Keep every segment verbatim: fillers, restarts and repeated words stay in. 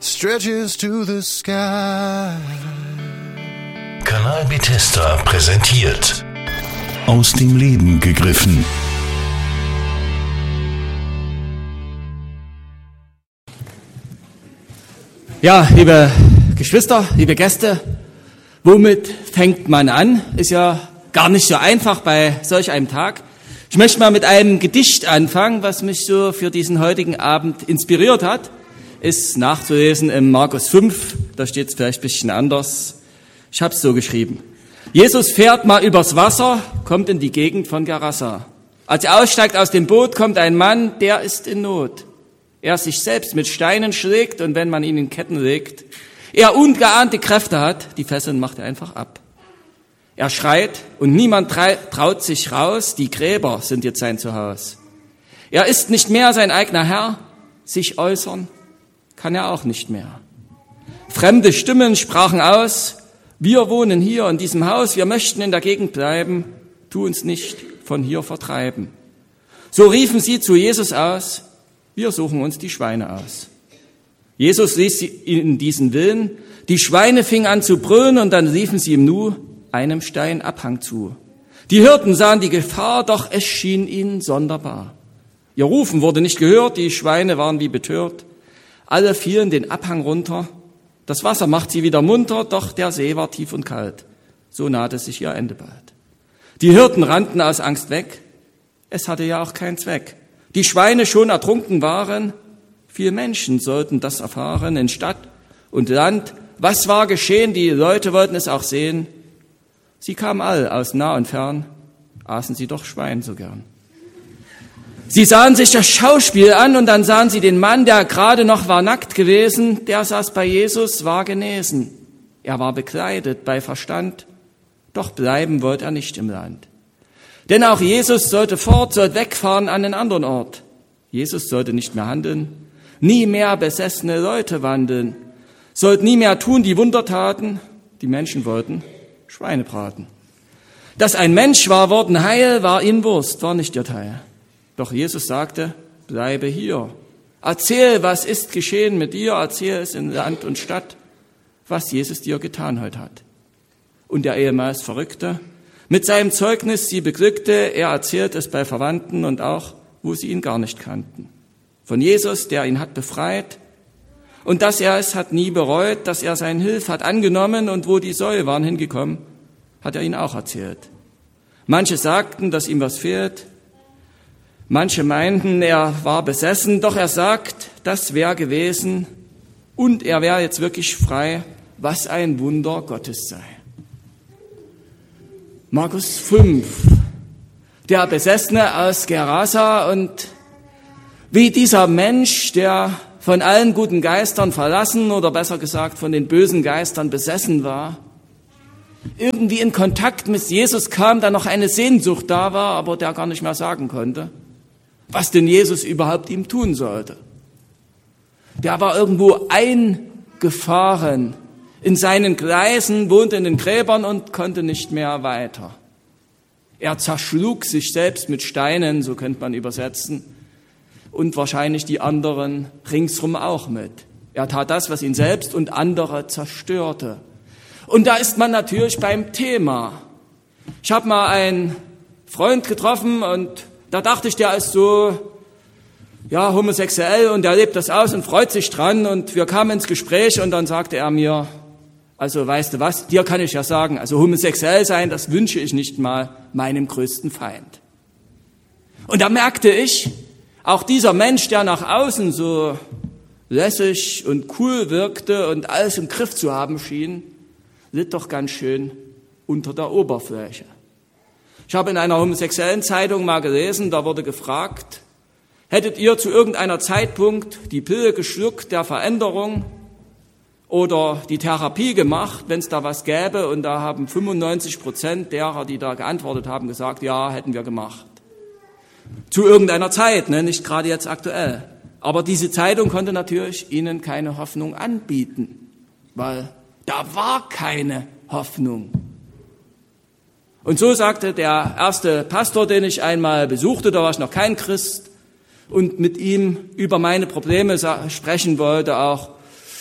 stretches to the sky. Kanal Bethesda präsentiert Aus dem Leben gegriffen. Ja, liebe Geschwister, liebe Gäste, womit fängt man an? Ist ja gar nicht so einfach bei solch einem Tag. Ich möchte mal mit einem Gedicht anfangen, was mich so für diesen heutigen Abend inspiriert hat. Ist nachzulesen im Markus fünf, da steht es vielleicht ein bisschen anders. Ich habe es so geschrieben. Jesus fährt mal übers Wasser, kommt in die Gegend von Gerasa. Als er aussteigt aus dem Boot, kommt ein Mann, der ist in Not. Er sich selbst mit Steinen schlägt und wenn man ihn in Ketten legt, er ungeahnte Kräfte hat, die Fesseln macht er einfach ab. Er schreit und niemand traut sich raus, die Gräber sind jetzt sein Zuhause. Er ist nicht mehr sein eigener Herr, sich äußern kann er auch nicht mehr. Fremde Stimmen sprachen aus, wir wohnen hier in diesem Haus, wir möchten in der Gegend bleiben, tu uns nicht von hier vertreiben. So riefen sie zu Jesus aus, wir suchen uns die Schweine aus. Jesus ließ ihnen diesen Willen, die Schweine fingen an zu brüllen und dann liefen sie im Nu einem Steinabhang zu. Die Hirten sahen die Gefahr, doch es schien ihnen sonderbar. Ihr Rufen wurde nicht gehört, die Schweine waren wie betört. Alle fielen den Abhang runter. Das Wasser macht sie wieder munter, doch der See war tief und kalt. So nahte sich ihr Ende bald. Die Hirten rannten aus Angst weg. Es hatte ja auch keinen Zweck. Die Schweine schon ertrunken waren. Viele Menschen sollten das erfahren in Stadt und Land. Was war geschehen? Die Leute wollten es auch sehen. Sie kamen all aus nah und fern, aßen sie doch Schwein so gern. Sie sahen sich das Schauspiel an und dann sahen sie den Mann, der gerade noch war nackt gewesen, der saß bei Jesus, war genesen. Er war bekleidet bei Verstand, doch bleiben wollte er nicht im Land. Denn auch Jesus sollte fort, sollte wegfahren an einen anderen Ort. Jesus sollte nicht mehr handeln, nie mehr besessene Leute wandeln, sollte nie mehr tun die Wundertaten, die Menschen wollten Schweine braten. Dass ein Mensch war worden heil, war ihnen Wurst, war nicht ihr Teil. Doch Jesus sagte, bleibe hier. Erzähl, was ist geschehen mit dir, erzähl es in Land und Stadt, was Jesus dir getan heute hat. Und der ehemals Verrückte, mit seinem Zeugnis sie beglückte, er erzählt es bei Verwandten und auch, wo sie ihn gar nicht kannten. Von Jesus, der ihn hat befreit und dass er es hat nie bereut, dass er seine Hilfe hat angenommen und wo die Säue waren hingekommen, hat er ihnen auch erzählt. Manche sagten, dass ihm was fehlt, manche meinten, er war besessen, doch er sagt, das wäre gewesen und er wäre jetzt wirklich frei, was ein Wunder Gottes sei. Markus fünf, der Besessene aus Gerasa und wie dieser Mensch, der von allen guten Geistern verlassen oder besser gesagt von den bösen Geistern besessen war, irgendwie in Kontakt mit Jesus kam, da noch eine Sehnsucht da war, aber der gar nicht mehr sagen konnte, was denn Jesus überhaupt ihm tun sollte. Der war irgendwo eingefahren in seinen Gleisen, wohnte in den Gräbern und konnte nicht mehr weiter. Er zerschlug sich selbst mit Steinen, so könnte man übersetzen, und wahrscheinlich die anderen ringsrum auch mit. Er tat das, was ihn selbst und andere zerstörte. Und da ist man natürlich beim Thema. Ich habe mal einen Freund getroffen und da dachte ich, der ist so, ja, homosexuell und der lebt das aus und freut sich dran und wir kamen ins Gespräch und dann sagte er mir, also weißt du was, dir kann ich ja sagen, also homosexuell sein, das wünsche ich nicht mal meinem größten Feind. Und da merkte ich, auch dieser Mensch, der nach außen so lässig und cool wirkte und alles im Griff zu haben schien, litt doch ganz schön unter der Oberfläche. Ich habe in einer homosexuellen Zeitung mal gelesen, da wurde gefragt, hättet ihr zu irgendeiner Zeitpunkt die Pille geschluckt der Veränderung oder die Therapie gemacht, wenn es da was gäbe? Und da haben fünfundneunzig Prozent derer, die da geantwortet haben, gesagt, ja, hätten wir gemacht. Zu irgendeiner Zeit, ne? Nicht gerade jetzt aktuell. Aber diese Zeitung konnte natürlich ihnen keine Hoffnung anbieten, weil da war keine Hoffnung. Und so sagte der erste Pastor, den ich einmal besuchte, da war ich noch kein Christ, und mit ihm über meine Probleme sprechen wollte, auch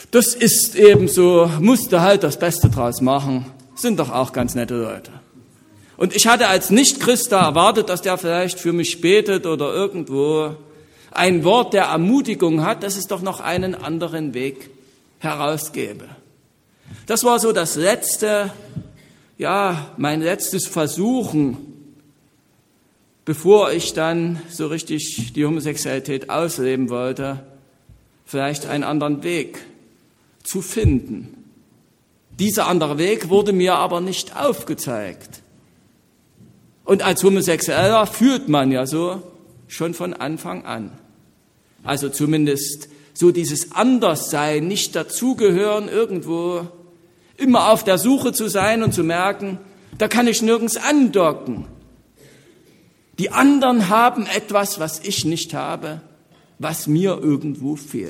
Das ist eben so, musste halt das Beste draus machen, sind doch auch ganz nette Leute. Und ich hatte als Nicht-Christ da erwartet, dass der vielleicht für mich betet oder irgendwo ein Wort der Ermutigung hat, dass es doch noch einen anderen Weg herausgäbe. Das war so das letzte, ja, mein letztes Versuchen, bevor ich dann so richtig die Homosexualität ausleben wollte, vielleicht einen anderen Weg zu finden. Dieser andere Weg wurde mir aber nicht aufgezeigt. Und als Homosexueller fühlt man ja so schon von Anfang an. Also zumindest so dieses Anderssein, nicht dazugehören, irgendwo immer auf der Suche zu sein und zu merken, da kann ich nirgends andocken. Die anderen haben etwas, was ich nicht habe, was mir irgendwo fehlt.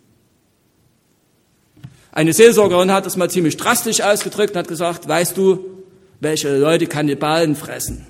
Eine Seelsorgerin hat das mal ziemlich drastisch ausgedrückt und hat gesagt, weißt du, welche Leute Kannibalen fressen?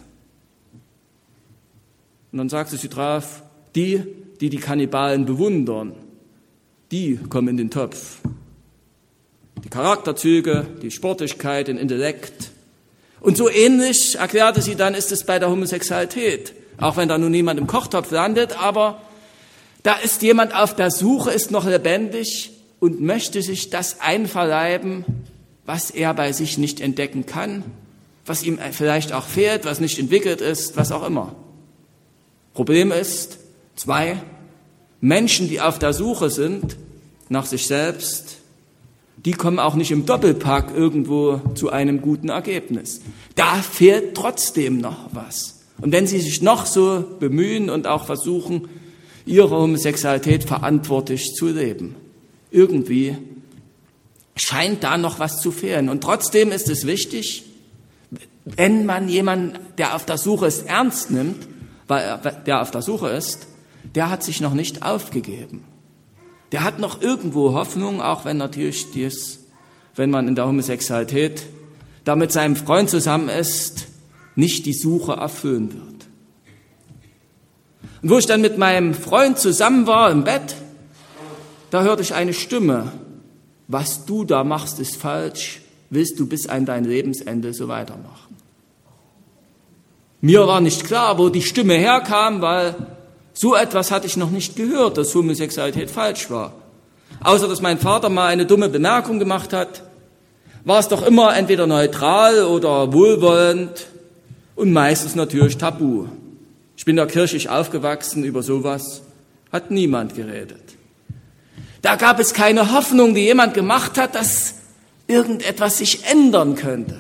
Und dann sagte sie drauf, die, die die Kannibalen bewundern, die kommen in den Topf. Die Charakterzüge, die Sportlichkeit, den Intellekt. Und so ähnlich, erklärte sie dann, ist es bei der Homosexualität. Auch wenn da nun niemand im Kochtopf landet, aber da ist jemand auf der Suche, ist noch lebendig und möchte sich das einverleiben, was er bei sich nicht entdecken kann, was ihm vielleicht auch fehlt, was nicht entwickelt ist, was auch immer. Problem ist, zwei, Menschen, die auf der Suche sind nach sich selbst, die kommen auch nicht im Doppelpack irgendwo zu einem guten Ergebnis. Da fehlt trotzdem noch was. Und wenn sie sich noch so bemühen und auch versuchen, ihre Homosexualität verantwortlich zu leben, irgendwie scheint da noch was zu fehlen. Und trotzdem ist es wichtig, wenn man jemanden, der auf der Suche ist, ernst nimmt, weil der auf der Suche ist, der hat sich noch nicht aufgegeben. Der hat noch irgendwo Hoffnung, auch wenn natürlich dies, wenn man in der Homosexualität da mit seinem Freund zusammen ist, nicht die Suche erfüllen wird. Und wo ich dann mit meinem Freund zusammen war im Bett, da hörte ich eine Stimme, was du da machst, ist falsch, willst du bis an dein Lebensende so weitermachen. Mir war nicht klar, wo die Stimme herkam, weil so etwas hatte ich noch nicht gehört, dass Homosexualität falsch war. Außer, dass mein Vater mal eine dumme Bemerkung gemacht hat, war es doch immer entweder neutral oder wohlwollend und meistens natürlich tabu. Ich bin da kirchlich aufgewachsen, über sowas hat niemand geredet. Da gab es keine Hoffnung, die jemand gemacht hat, dass irgendetwas sich ändern könnte.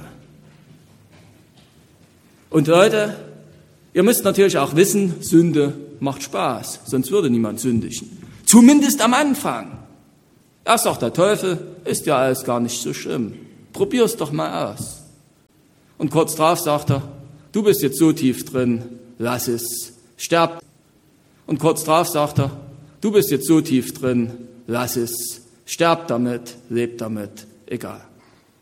Und Leute, ihr müsst natürlich auch wissen, Sünde macht Spaß, sonst würde niemand sündigen. Zumindest am Anfang. Erst sagt der Teufel, ist ja alles gar nicht so schlimm. Probier's doch mal aus. Und kurz drauf sagt er, du bist jetzt so tief drin, lass es, sterb. Und kurz drauf sagt er, du bist jetzt so tief drin, lass es, sterb damit, leb damit, egal.